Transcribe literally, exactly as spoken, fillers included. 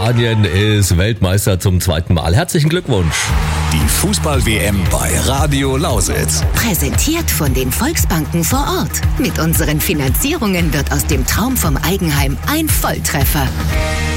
Spanien ist Weltmeister zum zweiten Mal. Herzlichen Glückwunsch. Die Fußball-W M bei Radio Lausitz. Präsentiert von den Volksbanken vor Ort. Mit unseren Finanzierungen wird aus dem Traum vom Eigenheim ein Volltreffer.